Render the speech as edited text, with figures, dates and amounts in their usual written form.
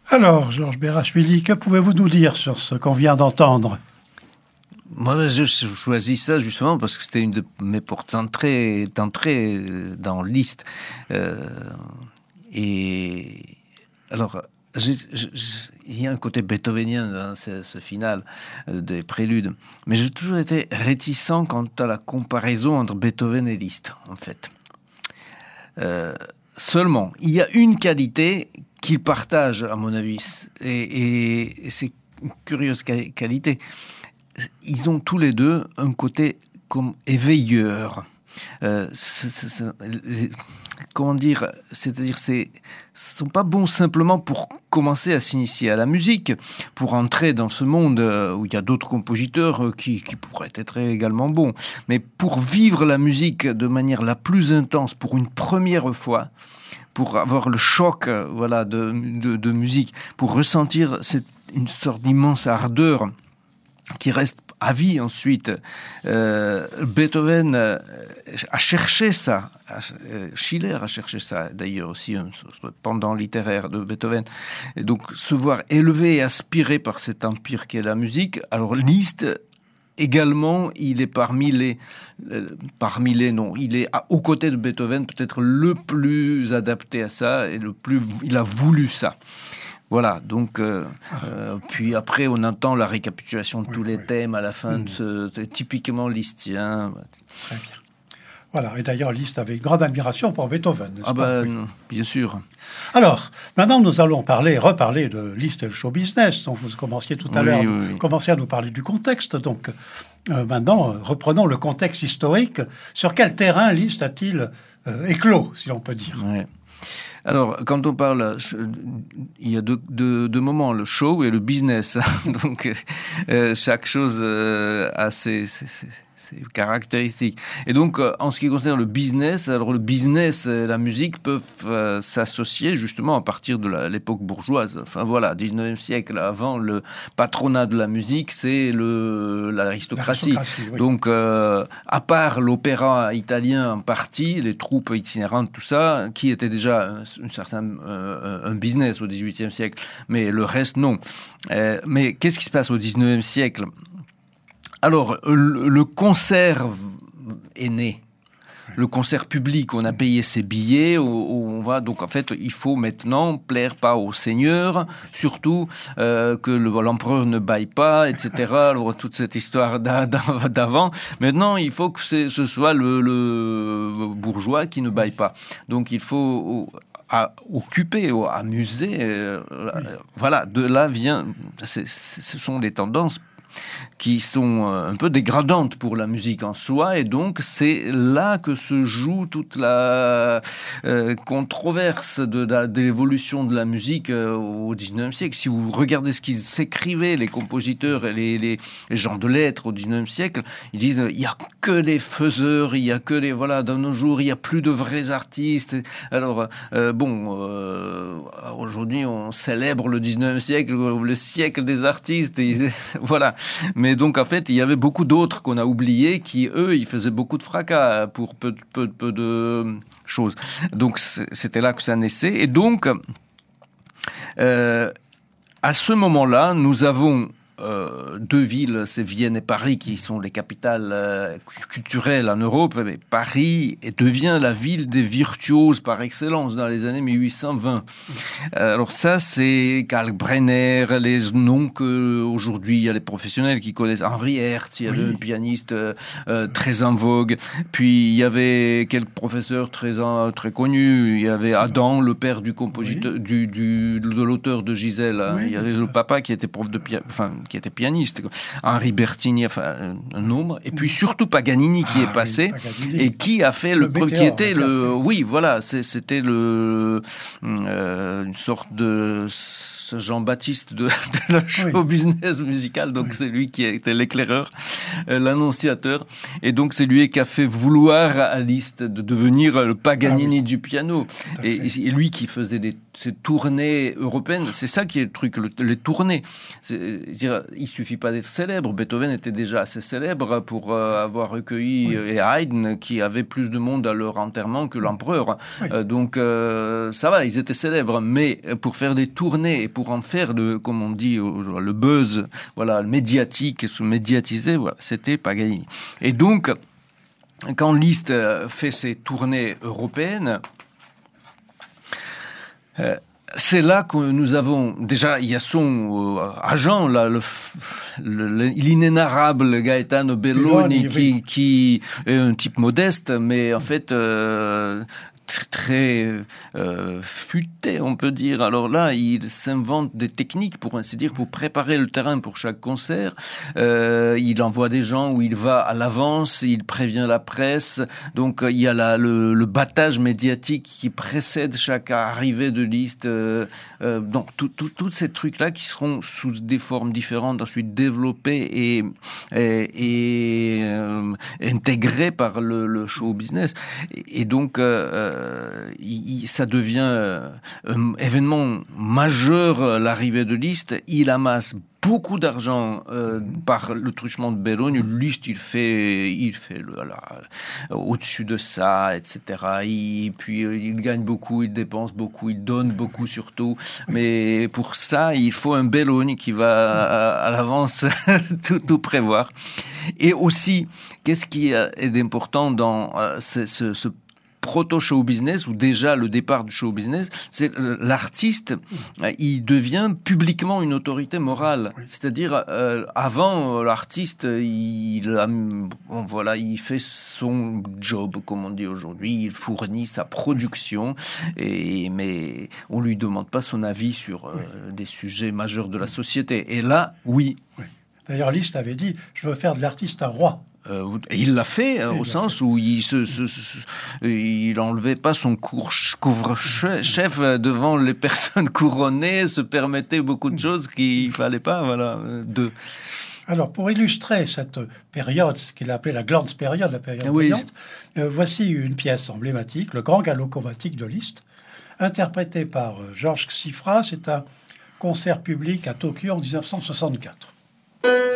Alors, Georges Berachvili, que pouvez-vous nous dire sur ce qu'on vient d'entendre? Moi, je choisis ça justement parce que c'était une de mes portes d'entrée dans Liszt. Et alors, il y a un côté beethovenien dans ce final des préludes, mais j'ai toujours été réticent quant à la comparaison entre Beethoven et Liszt, en fait. Seulement, il y a une qualité qu'ils partagent, à mon avis, et c'est une curieuse qualité. Ils ont tous les deux un côté comme éveilleur. Comment dire, c'est-à-dire sont pas bons simplement pour commencer à s'initier à la musique, pour entrer dans ce monde où il y a d'autres compositeurs qui pourraient être également bons, mais pour vivre la musique de manière la plus intense pour une première fois, pour avoir le choc de musique, pour ressentir une sorte d'immense ardeur qui reste à vie ensuite. Beethoven a cherché ça. Schiller a cherché ça, d'ailleurs aussi, pendant littéraire de Beethoven. Et donc, se voir élevé et aspiré par cet empire qu'est la musique. Alors, Liszt, également, il est il est aux côtés de Beethoven, peut-être le plus adapté à ça, et il a voulu ça. Voilà, donc, puis après, on entend la récapitulation de tous les thèmes à la fin de c'est typiquement listien. Très bien. Voilà, et d'ailleurs, Liszt avait une grande admiration pour Beethoven, n'est-ce pas? Oui. Non, bien sûr. Alors, maintenant, nous allons reparler de Liszt et le show business. Donc, vous commenciez tout à l'heure, commenciez à nous parler du contexte. Donc, maintenant, reprenons le contexte historique. Sur quel terrain Liszt a-t-il éclos, si l'on peut dire? Ouais. Alors, quand on parle, il y a deux moments, le show et le business. Donc, chaque chose a ses caractéristiques. Et donc, en ce qui concerne le business, alors le business et la musique peuvent s'associer justement à partir de l'époque bourgeoise. Enfin voilà, 19e siècle, avant le patronat de la musique, c'est l'aristocratie. Oui. Donc, à part l'opéra italien en partie, les troupes itinérantes, tout ça, qui était déjà un business au 18e siècle, mais le reste, non. Mais qu'est-ce qui se passe au 19e siècle ? Alors, le concert est né. Le concert public, on a payé ses billets, on va donc en fait, il faut maintenant plaire pas au seigneur, surtout que l'empereur ne baille pas, etc. Alors toute cette histoire d'avant. Maintenant, il faut que ce soit le bourgeois qui ne baille pas. Donc il faut occuper, amuser. Voilà, de là vient. Ce sont les tendances qui sont un peu dégradantes pour la musique en soi, et donc c'est là que se joue toute la controverse de l'évolution de la musique au XIXe siècle. Si vous regardez ce qu'ils s'écrivaient, les compositeurs et les gens de lettres au XIXe siècle, ils disent il n'y a que les faiseurs, il n'y a que les... Voilà, dans nos jours, il n'y a plus de vrais artistes. Alors, aujourd'hui, on célèbre le XIXe siècle, le siècle des artistes, voilà. Mais donc, en fait, il y avait beaucoup d'autres qu'on a oubliés qui, eux, ils faisaient beaucoup de fracas pour peu de choses. Donc, c'était là que ça naissait. Et donc, à ce moment-là, nous avons deux villes, c'est Vienne et Paris, qui sont les capitales culturelles en Europe. Mais Paris devient la ville des virtuoses par excellence dans les années 1820. Alors ça, c'est Kalkbrenner, les noms que aujourd'hui il y a les professionnels qui connaissent. Henri Hertz, il y avait un pianiste très en vogue. Puis il y avait quelques professeurs très connus. Il y avait Adam, le père du compositeur, de l'auteur de Gisèle. Il y avait le papa qui était prof de qui était pianiste, Henri Bertini, enfin un nombre, et puis surtout Paganini qui est passé et qui a fait qui était c'était une sorte de Jean-Baptiste de la show business musical, donc c'est lui qui était l'éclaireur, l'annonciateur, et donc c'est lui qui a fait vouloir à Liszt de devenir le Paganini du piano, et lui qui faisait ces tournées européennes. C'est ça qui est le truc, les tournées. Il suffit pas d'être célèbre. Beethoven était déjà assez célèbre pour avoir recueilli et Haydn qui avait plus de monde à leur enterrement que l'empereur. Donc ça va, ils étaient célèbres, mais pour faire des tournées et pour en faire comme on dit, le buzz, voilà, le médiatique, se médiatiser, voilà, c'était Paganini. Et donc, quand Liszt fait ses tournées européennes, c'est là que nous avons déjà, il y a son agent là, l'inénarrable Gaetano Belloni, qui est un type modeste, mais en fait très futé, on peut dire. Alors là, il s'invente des techniques, pour ainsi dire, pour préparer le terrain pour chaque concert. Il envoie des gens où il va à l'avance, il prévient la presse. Donc il y a le battage médiatique qui précède chaque arrivée de Liszt. Donc tous ces trucs-là qui seront sous des formes différentes, ensuite développés et intégrés par le show business. Et donc ça devient un événement majeur, l'arrivée de Liszt. Il amasse beaucoup d'argent par le truchement de Belloni. Liszt, il fait au-dessus de ça, etc. Puis il gagne beaucoup, il dépense beaucoup, il donne beaucoup surtout. Mais pour ça, il faut un Belloni qui va à l'avance tout prévoir. Et aussi, qu'est-ce qui est important dans ce proto-show business, ou déjà le départ du show business, c'est l'artiste, il devient publiquement une autorité morale. C'est-à-dire, avant, l'artiste, il fait son job, comme on dit aujourd'hui, il fournit sa production, mais on lui demande pas son avis sur des sujets majeurs de la société. Et là, oui. D'ailleurs, Liszt avait dit, je veux faire de l'artiste un roi. Il l'a fait au sens où il enlevait pas son couvre-chef devant les personnes couronnées, se permettait beaucoup de choses qu'il fallait pas, voilà. Alors, pour illustrer cette période, ce qu'il a appelé la Glanzpériode, la période brillante, voici une pièce emblématique, le Grand Galop chromatique de Liszt, interprété par Georges Xifra. C'est un concert public à Tokyo en 1964.